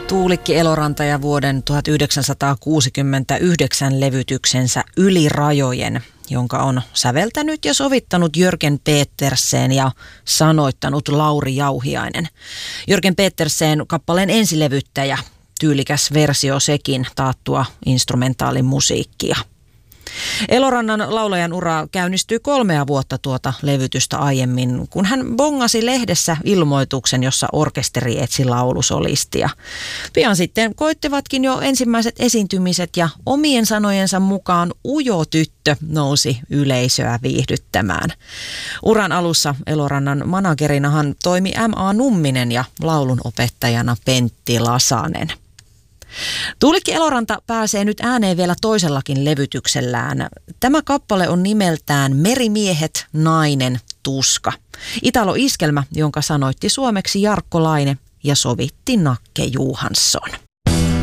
Tuulikki Eloranta ja vuoden 1969 levytyksensä Yli rajojen, jonka on säveltänyt ja sovittanut Jörgen Petersen ja sanoittanut Lauri Jauhiainen. Jörgen Petersen kappaleen ensilevyttäjä, tyylikäs versio sekin, taattua instrumentaalin musiikkia. Elorannan laulajan ura käynnistyi 3 vuotta tuota levytystä aiemmin, kun hän bongasi lehdessä ilmoituksen, jossa orkesteri etsi laulusolistia. Pian sitten koittivatkin jo ensimmäiset esiintymiset ja omien sanojensa mukaan ujo tyttö nousi yleisöä viihdyttämään. Uran alussa Elorannan managerinahan toimi M.A. Numminen ja laulun opettajana Pentti Lasanen. Tuulikki Eloranta pääsee nyt ääneen vielä toisellakin levytyksellään. Tämä kappale on nimeltään Merimiehet, nainen, tuska. Italo-iskelmä, jonka sanoitti suomeksi Jarkko Laine ja sovitti Nakke Johansson.